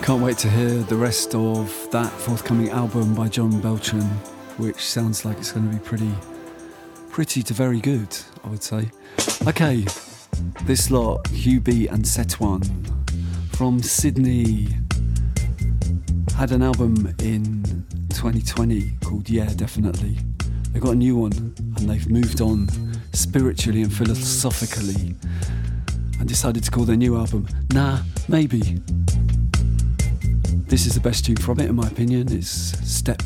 Can't wait to hear the rest of that forthcoming album by John Beltran, which sounds like it's going to be pretty to very good, I would say. Okay, this lot, Hugh B and Setwan from Sydney, had an album in 2020 called Yeah, Definitely. They got a new one and they've moved on spiritually and philosophically and decided to call their new album Nah, Maybe. This is the best tune from it, in my opinion. It's Step